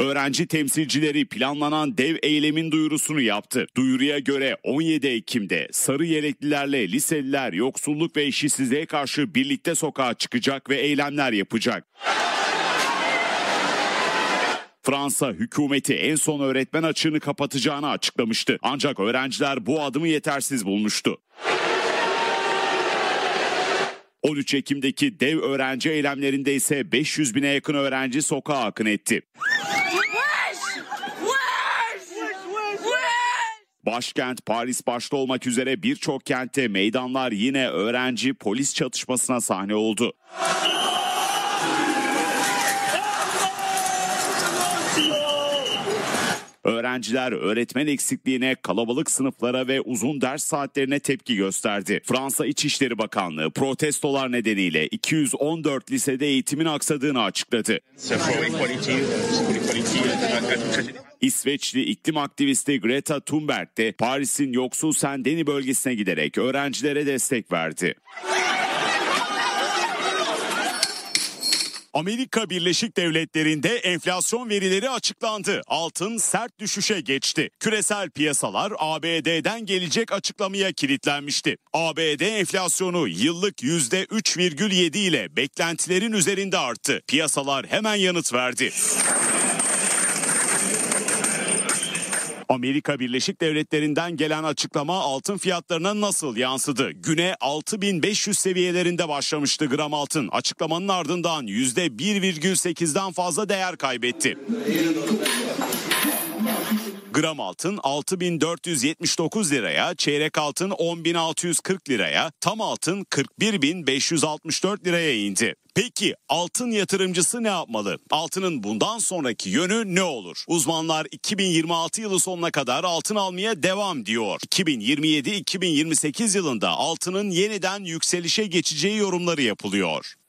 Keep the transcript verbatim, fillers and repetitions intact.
Öğrenci temsilcileri planlanan dev eylemin duyurusunu yaptı. Duyuruya göre on yedi Ekim'de sarı yeleklilerle liseliler yoksulluk ve eşitsizliğe karşı birlikte sokağa çıkacak ve eylemler yapacak. Fransa hükümeti en son öğretmen açığını kapatacağını açıklamıştı. Ancak öğrenciler bu adımı yetersiz bulmuştu. on üç Ekim'deki dev öğrenci eylemlerinde ise beş yüz bine yakın öğrenci sokağa akın etti. Başkent Paris başta olmak üzere birçok kentte meydanlar yine öğrenci-polis çatışmasına sahne oldu. Öğrenciler öğretmen eksikliğine, kalabalık sınıflara ve uzun ders saatlerine tepki gösterdi. Fransa İçişleri Bakanlığı protestolar nedeniyle iki yüz on dört lisede eğitimin aksadığını açıkladı. İsveçli iklim aktivisti Greta Thunberg de Paris'in yoksul Saint-Denis bölgesine giderek öğrencilere destek verdi. Amerika Birleşik Devletleri'nde enflasyon verileri açıklandı. Altın sert düşüşe geçti. Küresel piyasalar A B D'den gelecek açıklamaya kilitlenmişti. A B D enflasyonu yıllık yüzde üç virgül yedi ile beklentilerin üzerinde arttı. Piyasalar hemen yanıt verdi. Amerika Birleşik Devletleri'nden gelen açıklama altın fiyatlarına nasıl yansıdı? Güne altı bin beş yüz seviyelerinde başlamıştı gram altın. Açıklamanın ardından yüzde bir virgül sekizden fazla değer kaybetti. Gram altın altı bin dört yüz yetmiş dokuz liraya, çeyrek altın on bin altı yüz kırk liraya, tam altın kırk bir bin beş yüz altmış dört liraya indi. Peki altın yatırımcısı ne yapmalı? Altının bundan sonraki yönü ne olur? Uzmanlar iki bin yirmi altı yılı sonuna kadar altın almaya devam diyor. iki bin yirmi yedi iki bin yirmi sekiz yılında altının yeniden yükselişe geçeceği yorumları yapılıyor.